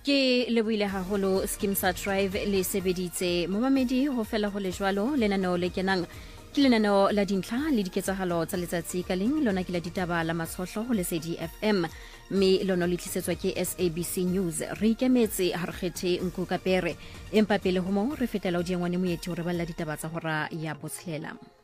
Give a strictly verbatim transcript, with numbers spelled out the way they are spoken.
Ke leboile haholo Skeem sa Drive le sebeditse momamedi ho fela ho le jwalo lenaneo le kenang ke lenaneo la dintlha le diketsahalo tsa letsatsi ka leng lona ke la ditaba la matshohlo ho Lesedi F M mme lona le tlisetswa ke S A B C News re ikemetse ha re kgethe nku kapere empa pele ho mo re fetela o diengwane moeti hore ba la ditaba tsa hora ya botshelela.